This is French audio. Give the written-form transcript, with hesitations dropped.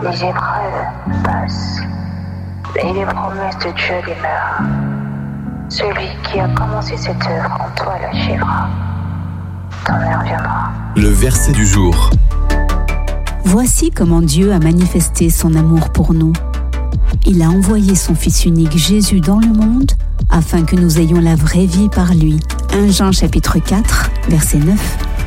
Les épreuves passent et les promesses de Dieu demeurent. Celui qui a commencé cette œuvre en toi l'achèvera. Ton heure viendra. Le verset du jour. Voici comment Dieu a manifesté son amour pour nous. Il a envoyé son Fils unique Jésus dans le monde afin que nous ayons la vraie vie par lui. 1 Jean chapitre 4, versets 9